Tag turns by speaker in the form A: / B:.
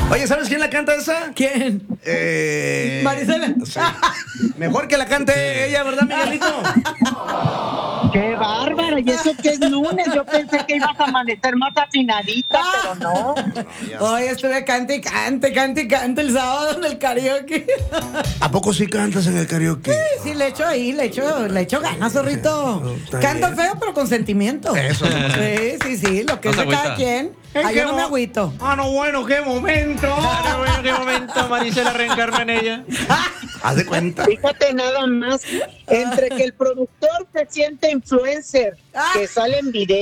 A: Oye, ¿sabes quién la canta esa?
B: ¿Quién? Marisela.
A: Sí. Mejor que la cante ella, ¿verdad, Miguelito?
C: ¡Qué bárbara! Y eso que es lunes, yo pensé que ibas a amanecer más afinadita, pero no.
B: Hoy estuve cante y cante el sábado en el karaoke.
A: ¿A poco sí cantas en el karaoke?
B: Sí, le echo ganas, zorrito. Canto feo, pero con sentimiento.
A: Eso.
B: Sí, lo que
D: No
B: es
D: se
B: de cada
D: agüita.
B: quien. Ay, yo no me agüito.
A: Ah, no, bueno, qué momento.
D: Claro, bueno, qué momento Marisela reencarna en ella.
A: Haz de cuenta.
C: Fíjate nada más, entre que el productor se siente influencer, que sale en video.